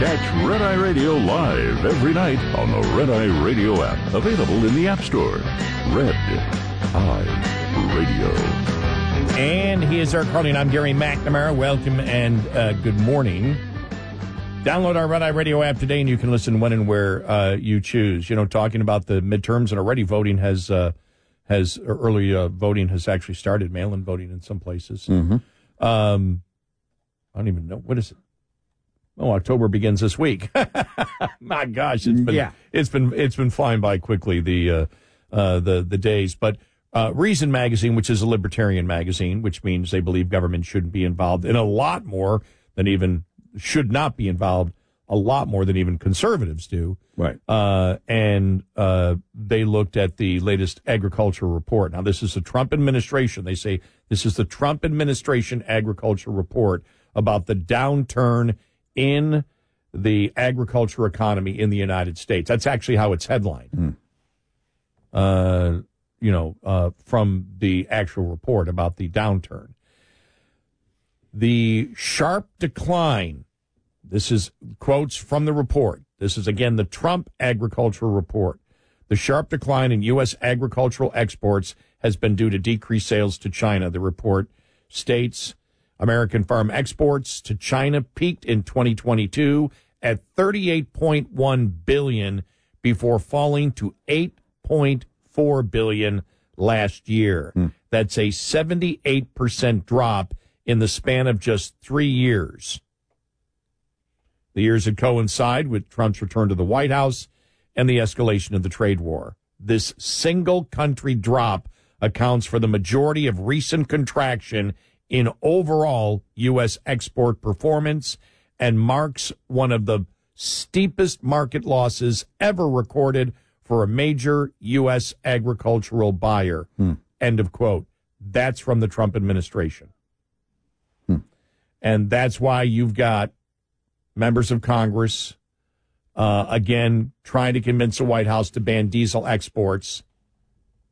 Catch Red Eye Radio live every night on the Red Eye Radio app, available in the App Store. Red Eye Radio. And he is Eric Harley, I'm Gary McNamara. Welcome and good morning. Download our Red Eye Radio app today, and you can listen when and where you choose. You know, talking about the midterms, and already voting early voting has actually started, mail-in voting in some places. Mm-hmm. I don't even know. What is it? Oh, October begins this week. My gosh, it's been flying by quickly, the days. But Reason Magazine, which is a libertarian magazine, which means they believe government shouldn't be involved in a lot more than even should not be involved a lot more than even conservatives do. Right. And they looked at the latest agriculture report. Now, this is the Trump administration. They say this is the Trump administration agriculture report about the downturn in the agriculture economy in the United States. That's actually how it's headlined. From the actual report about the downturn. The sharp decline, this is quotes from the report. This is, again, the Trump agriculture report. The sharp decline in U.S. agricultural exports has been due to decreased sales to China. The report states American farm exports to China peaked in 2022 at $38.1 billion before falling to $8.4 billion last year. That's a 78% drop in the span of just 3 years. The years that coincide with Trump's return to the White House and the escalation of the trade war. This single country drop accounts for the majority of recent contraction in overall U.S. export performance and marks one of the steepest market losses ever recorded for a major U.S. agricultural buyer. End of quote. That's from the Trump administration. And that's why you've got members of Congress, again, trying to convince the White House to ban diesel exports.